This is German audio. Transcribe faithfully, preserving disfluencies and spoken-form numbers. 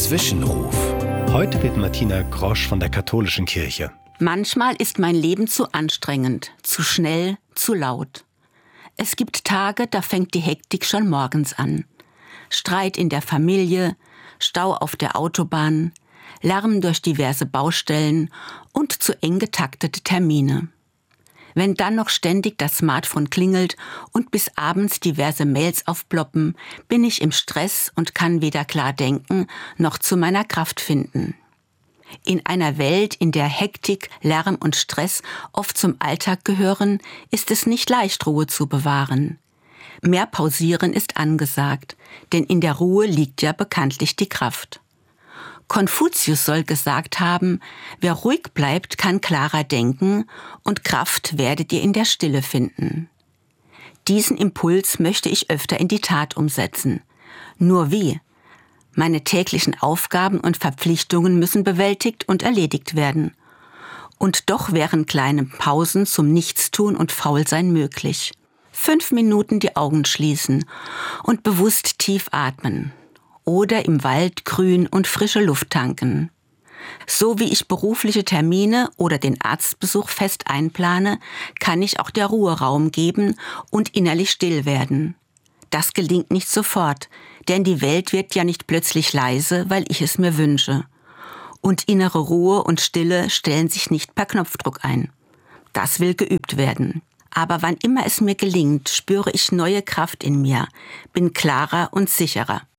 Zwischenruf. Heute mit Martina Grosch von der Katholischen Kirche. Manchmal ist mein Leben zu anstrengend, zu schnell, zu laut. Es gibt Tage, da fängt die Hektik schon morgens an. Streit in der Familie, Stau auf der Autobahn, Lärm durch diverse Baustellen und zu eng getaktete Termine. Wenn dann noch ständig das Smartphone klingelt und bis abends diverse Mails aufploppen, bin ich im Stress und kann weder klar denken noch zu meiner Kraft finden. In einer Welt, in der Hektik, Lärm und Stress oft zum Alltag gehören, ist es nicht leicht, Ruhe zu bewahren. Mehr Pausieren ist angesagt, denn in der Ruhe liegt ja bekanntlich die Kraft. Konfuzius soll gesagt haben, wer ruhig bleibt, kann klarer denken und Kraft werdet ihr in der Stille finden. Diesen Impuls möchte ich öfter in die Tat umsetzen. Nur wie? Meine täglichen Aufgaben und Verpflichtungen müssen bewältigt und erledigt werden. Und doch wären kleine Pausen zum Nichtstun und Faulsein möglich. Fünf Minuten die Augen schließen und bewusst tief atmen. Oder im Wald grün und frische Luft tanken. So wie ich berufliche Termine oder den Arztbesuch fest einplane, kann ich auch der Ruhe Raum geben und innerlich still werden. Das gelingt nicht sofort, denn die Welt wird ja nicht plötzlich leise, weil ich es mir wünsche. Und innere Ruhe und Stille stellen sich nicht per Knopfdruck ein. Das will geübt werden. Aber wann immer es mir gelingt, spüre ich neue Kraft in mir, bin klarer und sicherer.